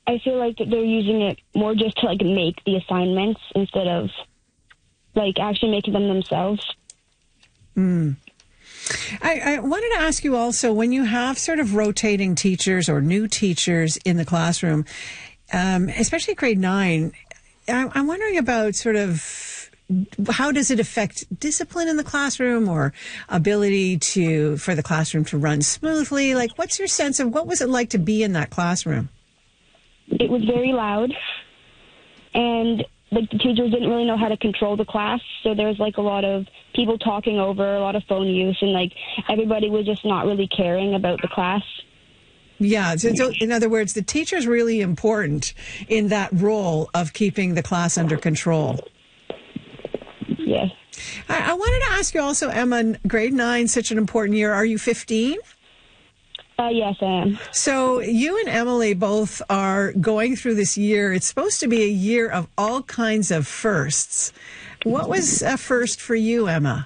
I feel like that they're using it more just to, like, make the assignments instead of, like, actually making them themselves. I wanted to ask you also, when you have sort of rotating teachers or new teachers in the classroom, especially grade 9, I'm wondering about sort of how does it affect discipline in the classroom or ability for the classroom to run smoothly? Like, what's your sense of what was it like to be in that classroom? It was very loud, and like the teachers didn't really know how to control the class, so there was like a lot of people talking over, a lot of phone use, and like everybody was just not really caring about the class. Yeah, so in other words, the teacher's really important in that role of keeping the class under control. Yes. I wanted to ask you also, Emma, grade 9, such an important year. Are you 15? Yes, I am. So you and Emily both are going through this year. It's supposed to be a year of all kinds of firsts. What was a first for you, Emma?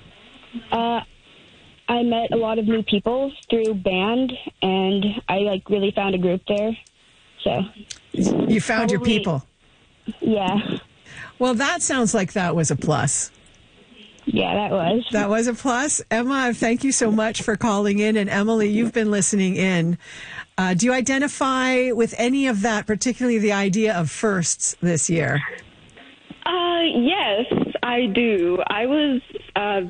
I met a lot of new people through band, and I like really found a group there. So you found your people. Yeah. Well, that sounds like that was a plus. Yeah, that was. That was a plus. Emma, thank you so much for calling in. And Emily, you've been listening in. Do you identify with any of that, particularly the idea of firsts this year? Yes, I do. I was I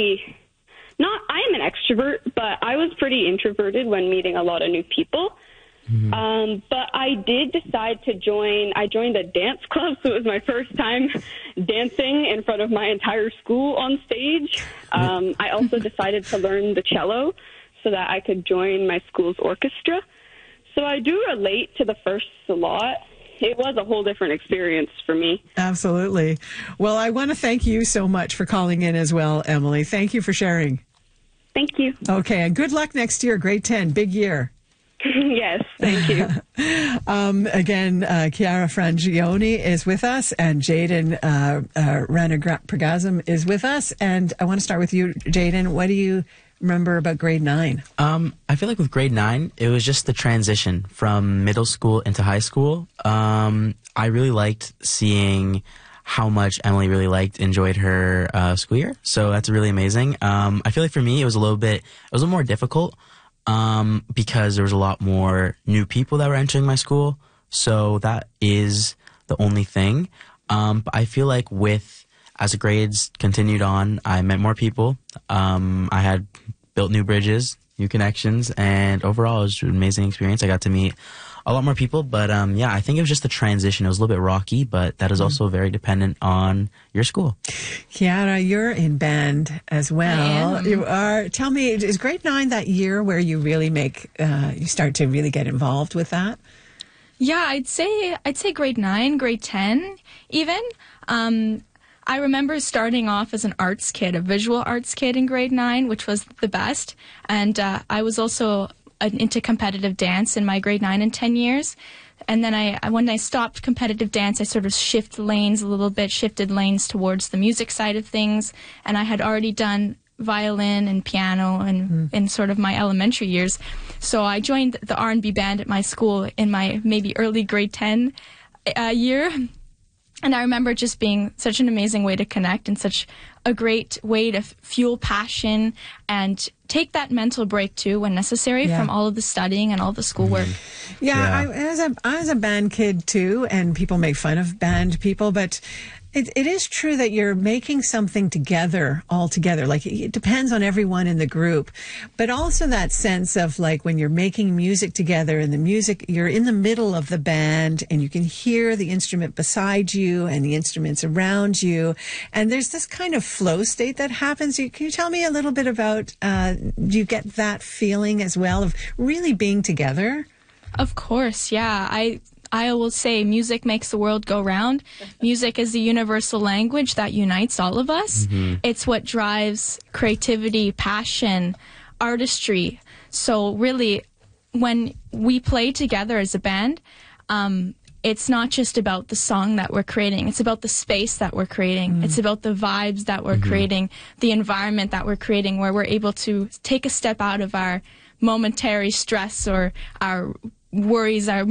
am an extrovert, but I was pretty introverted when meeting a lot of new people. But I did decide to join. I joined a dance club, so it was my first time dancing in front of my entire school on stage. I also decided to learn the cello so that I could join my school's orchestra. So I do relate to the firsts a lot. It was a whole different experience for me. Absolutely. Well, I want to thank you so much for calling in as well, Emily. Thank you for sharing. Thank you. Okay, and good luck next year, grade 10, big year. Yes, thank you. Again, Chiara Frangioni is with us, and Jaden Ranagapregazam is with us. And I want to start with you, Jaden. What do you remember about grade 9? I feel like with grade 9, it was just the transition from middle school into high school. I really liked seeing how much Emily really enjoyed her school year. So that's really amazing. I feel like for me, it was a little more difficult. Because there was a lot more new people that were entering my school. So that is the only thing. But I feel like as the grades continued on, I met more people. I had built new bridges, new connections, and overall it was an amazing experience. I got to meet a lot more people, but I think it was just the transition. It was a little bit rocky, but that is also very dependent on your school. Chiara, you're in band as well. I am. You are. Tell me, is grade 9 that year where you really you start to really get involved with that? Yeah, I'd say grade 9, grade 10 even. I remember starting off as an arts kid, a visual arts kid in grade 9, which was the best. And I was also into competitive dance in my grade 9 and 10 years. And then when I stopped competitive dance, I sort of shifted lanes towards the music side of things. And I had already done violin and piano in sort of my elementary years. So I joined the R&B band at my school in my maybe early grade 10 year. And I remember just being such an amazing way to connect and such a great way to fuel passion and take that mental break too when necessary from all of the studying and all the schoolwork. I was a band kid too, and people make fun of band people, but it is true that you're making something all together. Like, it depends on everyone in the group, but also that sense of like when you're making music together and the music, you're in the middle of the band and you can hear the instrument beside you and the instruments around you. And there's this kind of flow state that happens. Can you tell me a little bit about, do you get that feeling as well of really being together? Of course, yeah. I will say music makes the world go round. Music is the universal language that unites all of us. Mm-hmm. It's what drives creativity, passion, artistry. So really, when we play together as a band, it's not just about the song that we're creating. It's about the space that we're creating. Mm-hmm. It's about the vibes that we're creating, the environment that we're creating, where we're able to take a step out of our momentary stress or our worries, our